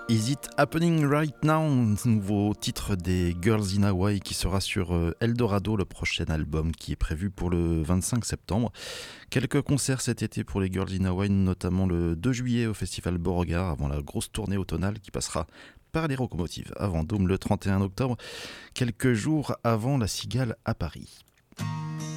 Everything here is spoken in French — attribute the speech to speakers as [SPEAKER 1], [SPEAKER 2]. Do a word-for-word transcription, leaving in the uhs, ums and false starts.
[SPEAKER 1] Is It Happening Right Now, nouveau titre des Girls in Hawaii qui sera sur Eldorado, le prochain album qui est prévu pour le vingt-cinq septembre. Quelques concerts cet été pour les Girls in Hawaii, notamment le deux juillet au festival Beauregard avant la grosse tournée automnale qui passera par les Locomotives à Vendôme le trente et un octobre, quelques jours avant la Cigale à Paris.